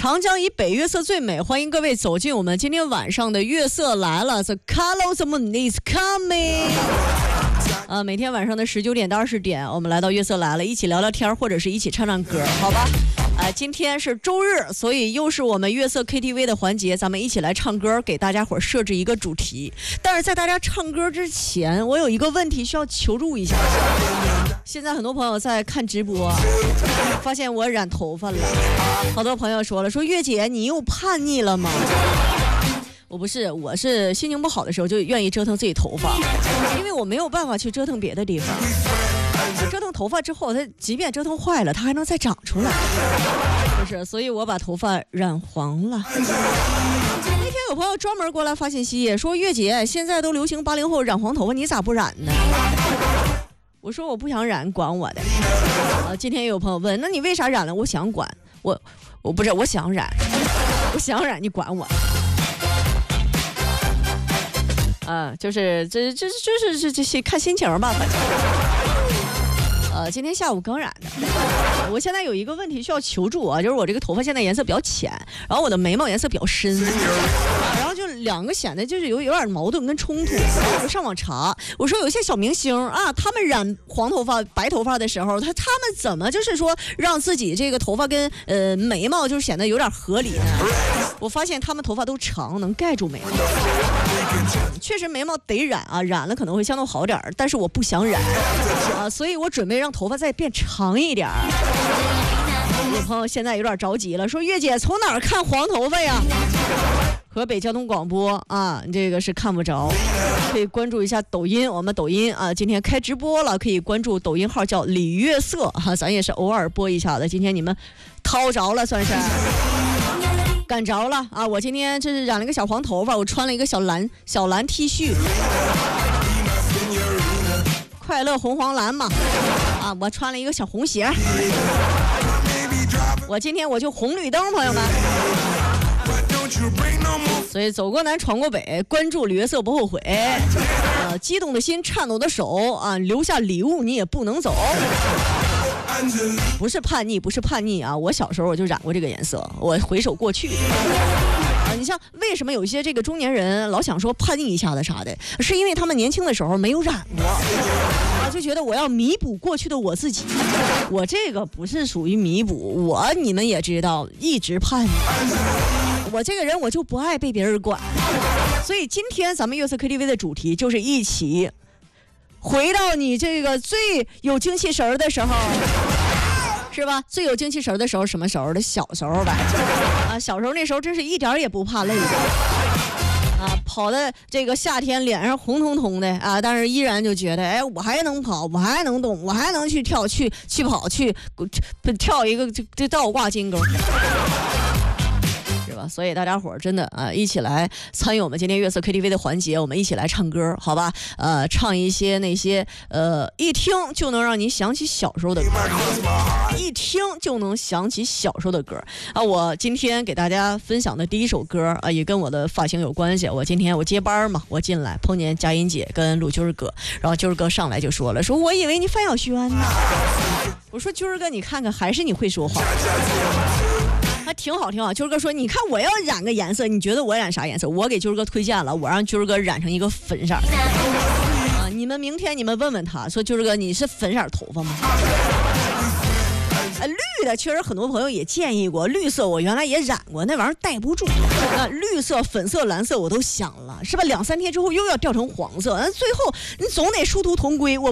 长江以北月色最美，欢迎各位走进我们今天晚上的月色来了 The color of the moon is coming。每天晚上的19点到20点，我们来到月色来了，一起聊聊天，或者是一起唱唱歌，好吧？今天是周日，所以又是我们月色 KTV 的环节，咱们一起来唱歌，给大家伙设置一个主题。但是在大家唱歌之前，我有一个问题需要求助一下。现在很多朋友在看直播，发现我染头发了，好多朋友说了，说月姐你又叛逆了吗？我不是，我是心情不好的时候就愿意折腾自己头发，因为我没有办法去折腾别的地方。折腾头发之后，它即便折腾坏了，它还能再长出来，不是？所以我把头发染黄了。那天有朋友专门过来发信息说，月姐现在都流行80后染黄头发，你咋不染呢？我说我不想染，管我的。今天有朋友问，那你为啥染了？我想管，我不是，我想染，我想染，你管我。就是这看心情吧，反正。今天下午刚染的。我现在有一个问题需要求助啊，就是我这个头发现在颜色比较浅，然后我的眉毛颜色比较深，然后就两个显得就是有点矛盾跟冲突。然后我就上网查，我说有些小明星啊，他们染黄头发、白头发的时候，他们怎么就是说让自己这个头发跟眉毛就显得有点合理呢？我发现他们头发都长，能盖住眉毛。确实眉毛得染啊，染了可能会相对好点，但是我不想染啊，所以我准备让头发再变长一点。有朋友现在有点着急了，说月姐从哪儿看黄头发呀？河北交通广播啊，这个是看不着，可以关注一下抖音，我们抖音啊今天开直播了，可以关注抖音号叫李月色哈，咱也是偶尔播一下的。今天你们掏着了，算是赶着了啊！我今天这是染了个小黄头发，我穿了一个小蓝 T 恤，快乐红黄蓝嘛啊！我穿了一个小红鞋，我今天我就红绿灯，朋友们。所以走过南闯过北，关注李月色不后悔。激动的心，颤抖的手啊，留下礼物你也不能走。不是叛逆，不是叛逆啊！我小时候我就染过这个颜色，我回首过去。你像为什么有一些这个中年人老想说叛逆一下的啥的，是因为他们年轻的时候没有染过啊，就觉得我要弥补过去的我自己。我这个不是属于弥补，你们也知道，一直叛逆。我这个人我就不爱被别人管，所以今天咱们月色 KTV 的主题就是一起回到你这个最有精气神的时候，是吧？最有精气神的时候什么时候的？小时候吧。小时候那时候真是一点也不怕累的。跑的这个夏天脸上红彤彤的啊，但是依然就觉得，我还能跑，我还能动，我还能去跳，去跑，去跳一个这倒挂金钩。所以大家伙真的一起来参与我们今天月色 KTV 的环节，我们一起来唱歌，好吧？唱一些那些一听就能让你想起小时候的歌，一听就能想起小时候的歌啊！我今天给大家分享的第一首歌啊，也跟我的发型有关系。我今天我接班嘛，我进来碰见佳音姐跟陆军哥，然后军哥上来就说了，说我以为你范晓萱呢。我说军哥，你看看还是你会说话。还挺好挺好，军哥说你看我要染个颜色，你觉得我染啥颜色？我给军哥推荐了，我让军哥染成一个粉色啊！你们明天你们问问他，说军哥你是粉色头发吗？绿的确实很多朋友也建议过，绿色我原来也染过，那玩意儿戴不住。绿色、粉色、蓝色我都想了，是吧？2-3天之后又要掉成黄色，最后你总得殊途同归。我